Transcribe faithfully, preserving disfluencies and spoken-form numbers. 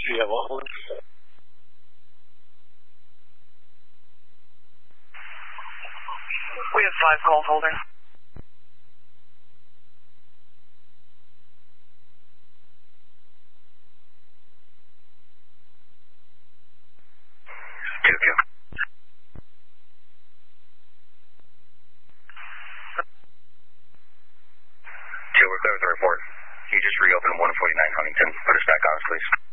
you have all one? We have five calls holding. Two, two. Two, we're clear with the report. You just reopened one forty-nine Huntington. Put us back on us, please.